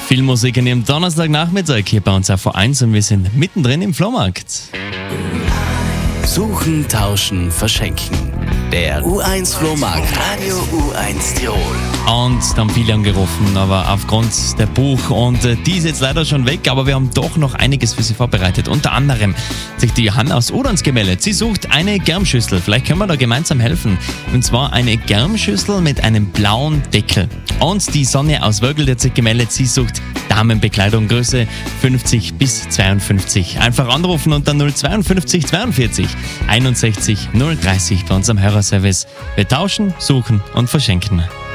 Viel Musik an ihrem Donnerstagnachmittag hier bei uns auf V1 und wir sind mittendrin im Flohmarkt. Suchen, tauschen, verschenken. Der U1 Flohmarkt Radio U1 Tirol. Und da haben viele angerufen, aber aufgrund der Buch und die ist jetzt leider schon weg, aber wir haben doch noch einiges für Sie vorbereitet. Unter anderem hat sich die Johanna aus Odense gemeldet. Sie sucht eine Germschüssel. Vielleicht können wir da gemeinsam helfen. Und zwar eine Germschüssel mit einem blauen Deckel. Und die Sonne aus Wörgl hat sich gemeldet. Sie sucht Damenbekleidung Größe 50 bis 52. Einfach anrufen unter 052 42 61 030 bei unserem Hörerservice. Wir tauschen, suchen und verschenken.